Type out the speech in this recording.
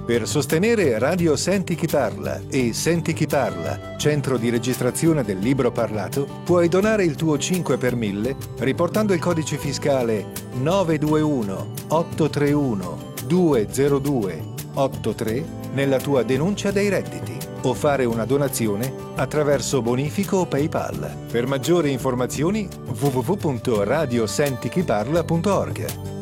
Per sostenere Radio Senti Chi Parla e Senti Chi Parla, centro di registrazione del libro parlato, puoi donare il tuo 5 per 1000 riportando il codice fiscale 921 831 202 83 nella tua denuncia dei redditi o fare una donazione attraverso bonifico o PayPal. Per maggiori informazioni www.radiosentichiparla.org.